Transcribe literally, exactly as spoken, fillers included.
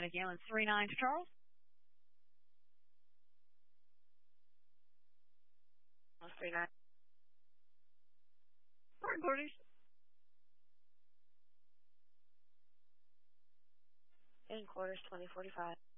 Mechanic Ambulance three nine to Charles. three nine. Quarters. In quarters twenty forty-five.